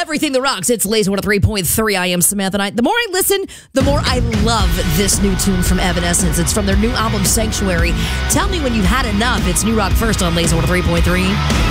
everything that rocks. It's Laser 103.3. I am Samantha Knight. The more I listen, the more I love this new tune from Evanescence. It's from their new album, Sanctuary. Tell me when you've had enough. It's New Rock First on Laser 103.3.